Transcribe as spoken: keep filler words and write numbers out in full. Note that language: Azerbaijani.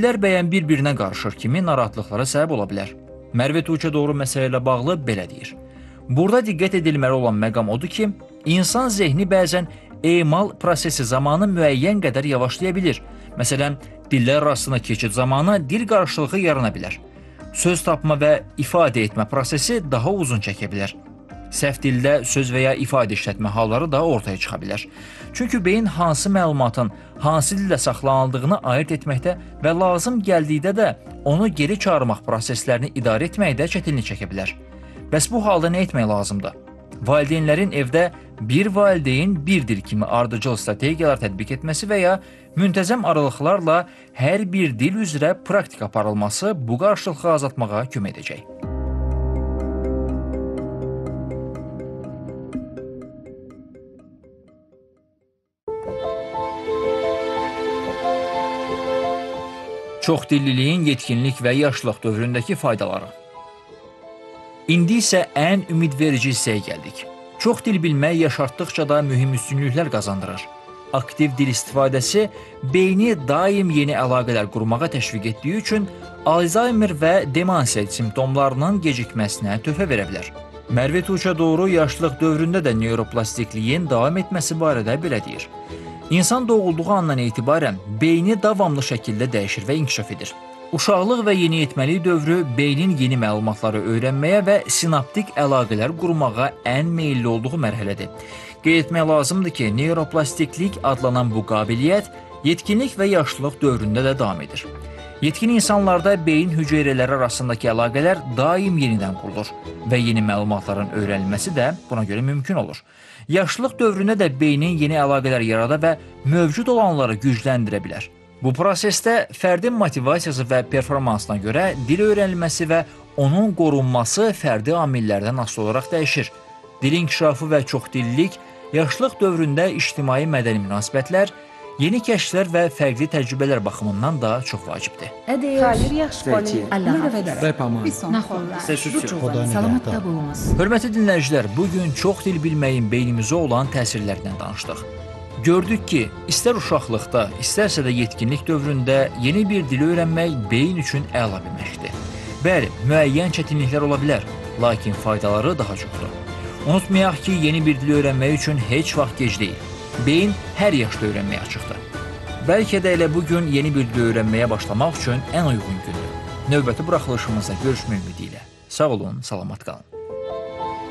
dillər bəyən bir-birinə qarışır kimi narahatlıqlara səbəb ola bilər. Mərvə Tuğça doğru məsələ ilə bağlı belə deyir. Burada diqqət edilməli olan məqam odur ki, insan zehni bəzən emal prosesi zamanı müəyyən qədər yavaşlaya bilir. Məsələn, dillər arasında keçid zamanı dil qarışıqlığı yarana bilər. Söz tapma və ifadə etmə prosesi daha uzun çəkə bilər. Səhv dildə söz və ya ifadə işlətmə halları da ortaya çıxa bilər. Çünki beyin hansı məlumatın hansı dildə saxlanıldığını ayırt etməkdə və lazım gəldikdə də onu geri çağırmaq proseslərini idarə etməkdə çətinlik çəkə bilər. Bəs bu halda nə etmək lazımdır? Valideynlərin evdə bir valideyn bir dil kimi ardıcıl strategiyalar tətbiq etməsi və ya müntəzəm aralıqlarla hər bir dil üzrə praktik aparılması bu qarşılığı azaltmağa kömək edəcək. Çoxdilliliyin yetkinlik və yaşlılıq dövründəki faydaları. İndi isə ən ümidverici hissəyə gəldik. Çox dil bilmək yaş artdıqca da mühüm üstünlüklər qazandırır. Aktiv dil istifadəsi beyni daim yeni əlaqələr qurmağa təşviq etdiyi üçün Alzheimer və demansiya simptomlarının gecikməsinə töhfə verə bilər. Mərvə Tuğça doğru yaşlılıq dövründə də neuroplastikliyin davam etməsi barədə belə deyir. İnsan doğulduğu andan etibarən beyni davamlı şəkildə dəyişir və inkişaf edir. Uşaqlıq və yeniyetməlik dövrü beynin yeni məlumatları öyrənməyə və sinaptik əlaqələr qurmağa ən meyilli olduğu mərhələdir. Qeyd etmək lazımdır ki, neuroplastiklik adlanan bu qabiliyyət yetkinlik və yaşlılıq dövründə də davam edir. Yetkin insanlarda beyin hüceyrələri arasındakı əlaqələr daim yenidən qurulur və yeni məlumatların öyrənilməsi də buna görə mümkün olur. Yaşlılıq dövründə də beynin yeni əlaqələr yarada və mövcud olanları gücləndirə bilər. Bu prosesdə fərdin motivasiyası və performansına görə dil öyrənilməsi və onun qorunması fərdi amillərdən asılı olaraq dəyişir. Dil inkişafı və çoxdillilik yaşlılıq dövründə ictimai mədəni münasibətlər, yeni kəşflər və fərqli təcrübələr baxımından da çox vacibdir. Hörmətli dinləyicilər, bugün çox dil bilməyin beynimizə olan təsirlərindən danışdıq. Gördük ki, istər uşaqlıqda, istərsə də yetkinlik dövründə yeni bir dil öyrənmək beyin üçün əla bir məşqdir. Bəli, müəyyən çətinliklər ola bilər, lakin faydaları daha çoxdur. Unutmayaq ki, yeni bir dil öyrənmək üçün heç vaxt gec deyil. Beyin hər yaşda öyrənməyə açıqdır. Bəlkə də elə bugün yeni bir dil öyrənməyə başlamaq üçün ən uyğun gündür. Növbəti buraxılışımızda görüşmək ümidi ilə. Sağ olun, salamat qalın.